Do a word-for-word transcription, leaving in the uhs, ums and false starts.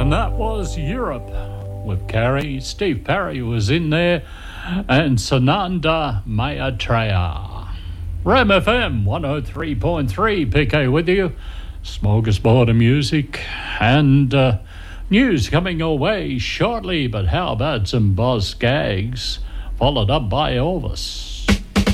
And that was Europe with Carrie. Steve Perry was in there, and Sananda Maitreya. Ram F M one oh three point three, P K with you. Smorgasbord of music and uh, news coming your way shortly, but how about some Boz Skaggs, followed up by Elvis.